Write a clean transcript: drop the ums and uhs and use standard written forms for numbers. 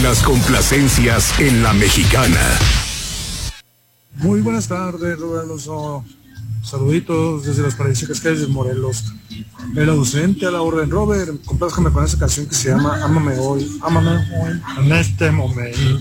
Las complacencias en La Mexicana. Muy buenas tardes, Rubén Alonso. Saluditos desde las paradisíacas calles de Morelos. El ausente a la orden. Robert, complázcame con esa canción que se llama Ámame hoy, en este momento.